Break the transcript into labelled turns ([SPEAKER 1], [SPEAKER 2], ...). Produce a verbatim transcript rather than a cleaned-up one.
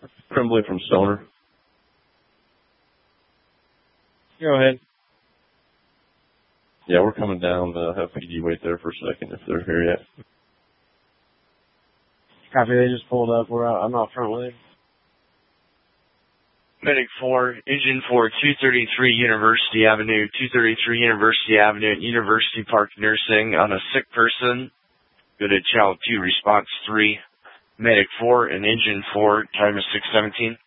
[SPEAKER 1] Tremblay from Stoner.
[SPEAKER 2] Go ahead.
[SPEAKER 1] Yeah, we're coming down. Uh, have P D wait there for a second if they're here yet.
[SPEAKER 2] Copy, they just pulled up. We're out. I'm out front with him.
[SPEAKER 3] Medic four, Engine four, two thirty-three University Avenue, two thirty-three University Avenue at University Park Nursing on a sick person. Go to Channel two, Response three. Medic four and Engine four, time is six seventeen.